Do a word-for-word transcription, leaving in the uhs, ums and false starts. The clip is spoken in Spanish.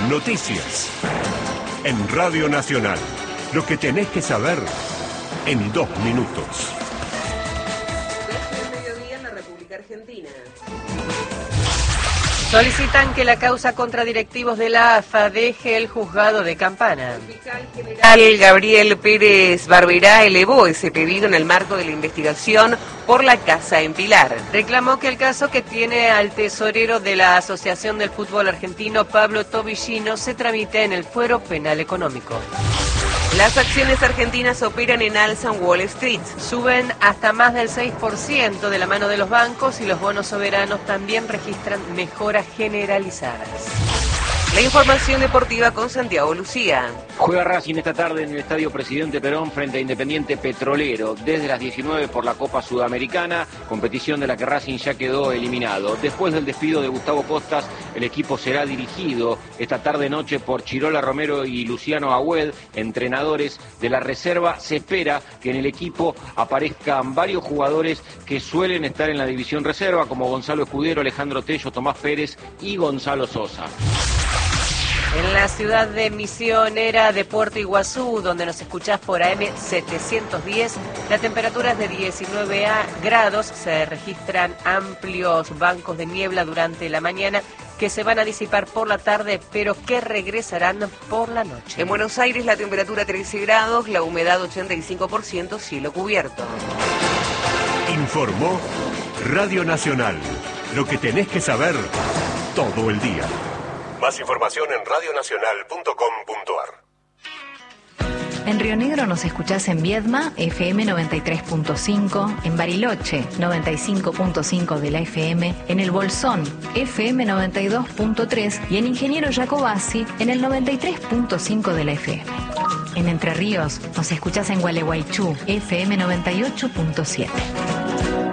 Noticias. En Radio Nacional. Lo que tenés que saber en dos minutos. Desde el mediodía en la República Argentina. Solicitan que la causa contra directivos de la A F A deje el juzgado de Campana. El fiscal general Gabriel Pérez Barberá elevó ese pedido en el marco de la investigación por la casa en Pilar. Reclamó que el caso que tiene al tesorero de la Asociación del Fútbol Argentino, Pablo Tobillino, se tramite en el fuero penal económico. Las acciones argentinas operan en alza en Wall Street. Suben hasta más del seis por ciento de la mano de los bancos y los bonos soberanos también registran mejoras generalizadas. La información deportiva con Santiago Lucía. Juega Racing esta tarde en el Estadio Presidente Perón frente a Independiente Petrolero, desde las diecinueve por la Copa Sudamericana, competición de la que Racing ya quedó eliminado. Después del despido de Gustavo Costas, el equipo será dirigido esta tarde-noche por Chirola Romero y Luciano Agüed, entrenadores de la reserva. Se espera que en el equipo aparezcan varios jugadores que suelen estar en la división reserva, como Gonzalo Escudero, Alejandro Tello, Tomás Pérez y Gonzalo Sosa. En la ciudad de Misionera de Puerto Iguazú, donde nos escuchás por A M setecientos diez, la temperatura es de diecinueve grados, se registran amplios bancos de niebla durante la mañana que se van a disipar por la tarde, pero que regresarán por la noche. En Buenos Aires la temperatura trece grados, la humedad ochenta y cinco por ciento, cielo cubierto. Informó Radio Nacional. Lo que tenés que saber todo el día. Más información en radio nacional punto com punto ar. En Río Negro nos escuchás en Viedma, F M noventa y tres punto cinco, en Bariloche, noventa y cinco punto cinco de la F M, en El Bolsón, F M noventa y dos punto tres y en Ingeniero Jacobasi, en el noventa y tres punto cinco de la F M. En Entre Ríos nos escuchás en Gualeguaychú, F M noventa y ocho punto siete.